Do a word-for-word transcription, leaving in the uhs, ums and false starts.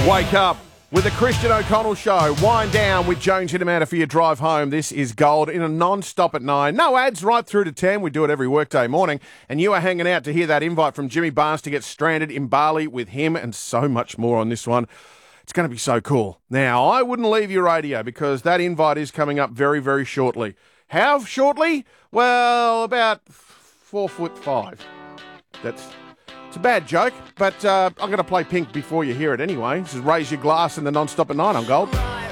Wake up with the Christian O'Connell Show. Wind down with Jones Hittermatter for your drive home. This is Gold in a non-stop at nine. No ads right through to ten. We do it every workday morning. And you are hanging out to hear that invite from Jimmy Barnes to get stranded in Bali with him and so much more on this one. It's going to be so cool. Now, I wouldn't leave your radio because that invite is coming up very, very shortly. How shortly? Well, about four foot five. That's... It's a bad joke, but uh, I'm going to play Pink before you hear it anyway. This is Raise Your Glass in the Non-Stop at nine on Gold.